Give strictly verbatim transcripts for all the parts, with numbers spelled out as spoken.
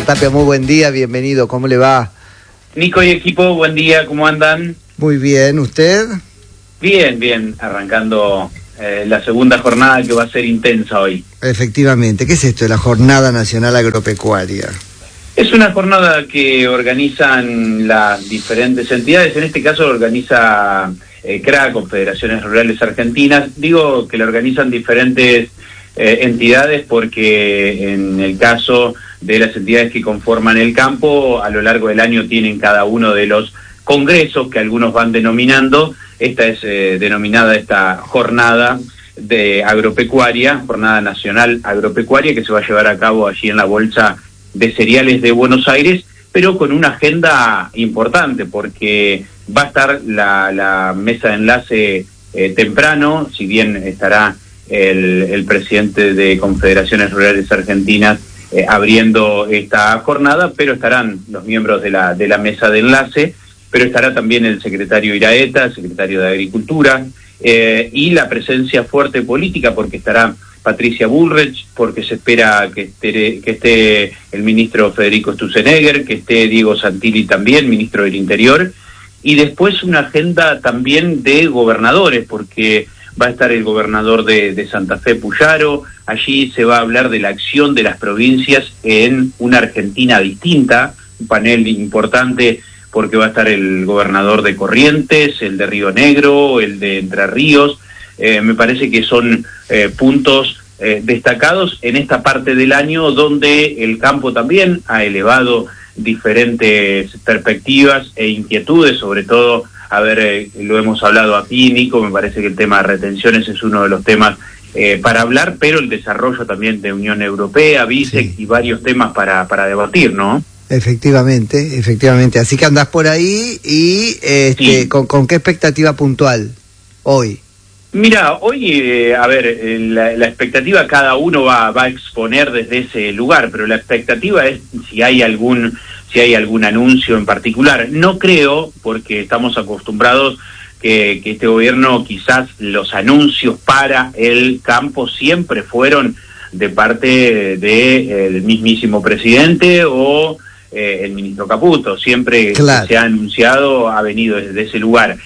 Tapia, muy buen día, bienvenido, ¿cómo le va? Nico y equipo, buen día, ¿cómo andan? Muy bien, ¿usted? Bien, bien, arrancando eh, la segunda jornada que va a ser intensa hoy. Efectivamente, ¿qué es esto de la Jornada Nacional Agropecuaria? Es una jornada que organizan las diferentes entidades, en este caso lo organiza eh, C R A, Confederaciones Rurales Argentinas. Digo que lo organizan diferentes eh, entidades porque en el caso de las entidades que conforman el campo, a lo largo del año tienen cada uno de los congresos que algunos van denominando. Esta es eh, denominada esta jornada de agropecuaria, Jornada Nacional Agropecuaria, que se va a llevar a cabo allí en la Bolsa de Cereales de Buenos Aires, pero con una agenda importante, porque va a estar la, la mesa de enlace eh, temprano, si bien estará el, el presidente de Confederaciones Rurales Argentinas eh, abriendo esta jornada, pero estarán los miembros de la, de la mesa de enlace, pero estará también el secretario Iraeta, el secretario de Agricultura, eh, y la presencia fuerte política, porque estará Patricia Bullrich, porque se espera que esté, que esté el ministro Federico Sturzenegger, que esté Diego Santilli también, ministro del Interior, y después una agenda también de gobernadores, porque va a estar el gobernador de, de Santa Fe, Puyaro. Allí se va a hablar de la acción de las provincias en una Argentina distinta, un panel importante, porque va a estar el gobernador de Corrientes, el de Río Negro, el de Entre Ríos. Eh, me parece que son eh, puntos eh, destacados en esta parte del año donde el campo también ha elevado diferentes perspectivas e inquietudes, sobre todo, a ver, eh, lo hemos hablado aquí, Nico, me parece que el tema de retenciones es uno de los temas eh, para hablar, pero el desarrollo también de Unión Europea, BISEC, sí, y varios temas para, para debatir, ¿no? Efectivamente, efectivamente, así que andás por ahí y este, sí. ¿con, con qué expectativa puntual hoy? Mira, hoy, eh, a ver, eh, la, la expectativa cada uno va, va a exponer desde ese lugar, pero la expectativa es si hay algún, si hay algún anuncio en particular. No creo, porque estamos acostumbrados que, que este gobierno quizás los anuncios para el campo siempre fueron de parte del mismísimo presidente o eh, el ministro Caputo. Siempre claro. que se ha anunciado ha venido desde ese lugar.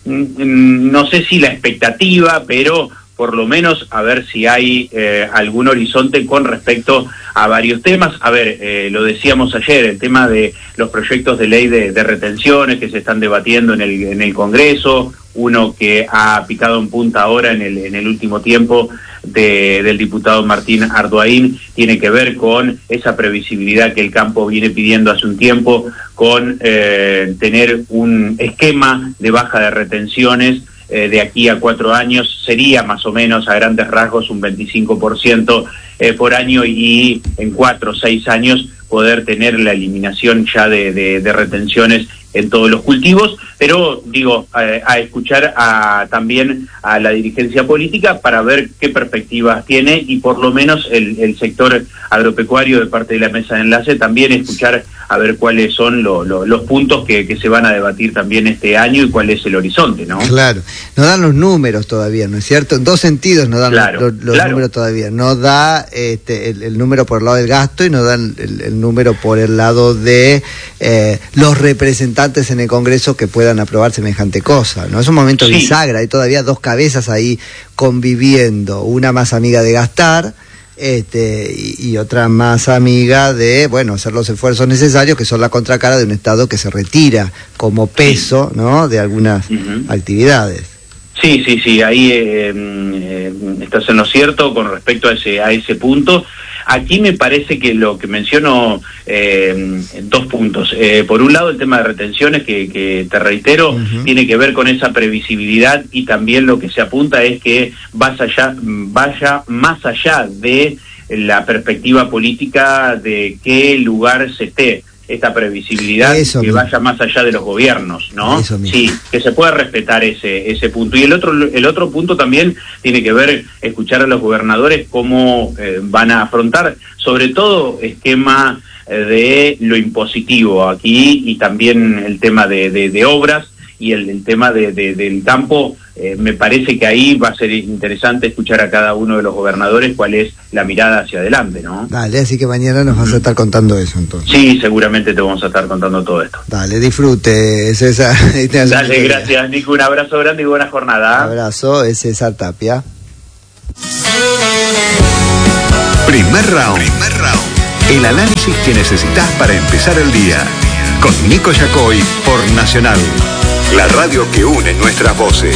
No sé si la expectativa, pero por lo menos a ver si hay eh, algún horizonte con respecto a varios temas. A ver, eh, lo decíamos ayer, el tema de los proyectos de ley de, de retenciones que se están debatiendo en el, en el Congreso, uno que ha picado en punta ahora en el, en el último tiempo de, del diputado Martín Arduaín, tiene que ver con esa previsibilidad que el campo viene pidiendo hace un tiempo, con eh, tener un esquema de baja de retenciones eh, de aquí a cuatro años. Sería más o menos a grandes rasgos un veinticinco por ciento eh, por año, y en cuatro o seis años poder tener la eliminación ya de, de, de retenciones en todos los cultivos, pero digo, a, a escuchar a, también a la dirigencia política para ver qué perspectivas tiene, y por lo menos el, el sector agropecuario de parte de la mesa de enlace también escuchar a ver cuáles son lo, lo, los puntos que, que se van a debatir también este año y cuál es el horizonte, ¿no? Claro, no dan los números todavía, ¿no es cierto? En dos sentidos no dan claro, los, los claro. números todavía, no da este, el, el número por el lado del gasto y no dan el, el número por el lado de eh, los representantes en el Congreso que puedan aprobar semejante cosa, ¿no? Es un momento sí. bisagra, hay todavía dos cabezas ahí conviviendo, una más amiga de gastar este y, y otra más amiga de, bueno, hacer los esfuerzos necesarios, que son la contracara de un Estado que se retira como peso, sí. ¿no?, de algunas uh-huh. actividades. Sí, sí, sí, ahí eh, eh, estás en lo cierto con respecto a ese, a ese punto. Aquí me parece que lo que menciono, eh, dos puntos. Eh, por un lado, el tema de retenciones, que, que te reitero, uh-huh. tiene que ver con esa previsibilidad, y también lo que se apunta es que vaya, allá, vaya más allá de la perspectiva política de qué lugar se esté. Esta previsibilidad eso que mismo. Vaya más allá de los gobiernos, ¿no? Sí, que se pueda respetar ese ese punto. Y el otro el otro punto también tiene que ver, escuchar a los gobernadores cómo eh, van a afrontar, sobre todo, esquema eh, de lo impositivo aquí, y también el tema de, de, de obras, y el, el tema de, de, del campo, eh, me parece que ahí va a ser interesante escuchar a cada uno de los gobernadores cuál es la mirada hacia adelante, ¿no? Dale, así que mañana nos vas a estar contando eso entonces. Sí, seguramente te vamos a estar contando todo esto. Dale, disfrute, César. Dale, gracias, Nico, un abrazo grande y buena jornada. Un abrazo, es César Tapia. Primer round. Primer round. El análisis que necesitas para empezar el día. Con Nico Yacoy por Nacional. La radio que une nuestras voces.